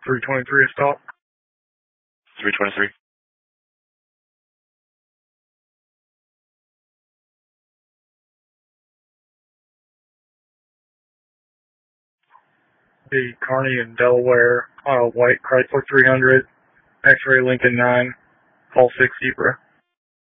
323 is stop. 323. The Kearney in Delaware, white Chrysler 300, X-ray Lincoln 9, call 6 Zebra.